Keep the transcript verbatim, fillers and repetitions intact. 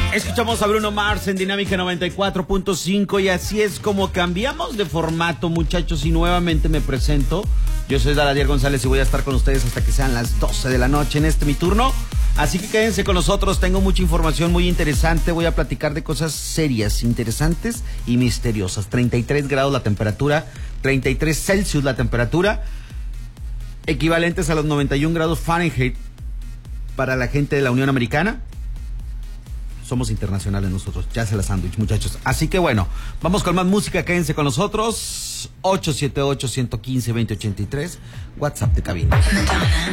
Escuchamos a Bruno Mars en Dinámica noventa y cuatro punto cinco y así es como cambiamos de formato, muchachos, y nuevamente me presento. Yo soy Daladier González y voy a estar con ustedes hasta que sean las doce de la noche en este mi turno. Así que quédense con nosotros, tengo mucha información muy interesante, voy a platicar de cosas serias, interesantes y misteriosas. treinta y tres grados la temperatura, treinta y tres Celsius la temperatura, equivalentes a los noventa y un grados Fahrenheit para la gente de la Unión Americana. Somos internacionales nosotros, ya se la sándwich, muchachos. Así que bueno, vamos con más música, quédense con nosotros. ocho siete ocho, uno uno cinco, dos cero dos ocho tres, WhatsApp de cabina.